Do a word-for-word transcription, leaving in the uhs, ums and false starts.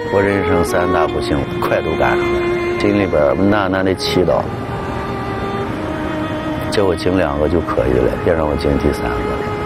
我人生三大不幸快都赶上了，心里边难难的祈祷，叫我进两个就可以了，别让我进第三个了。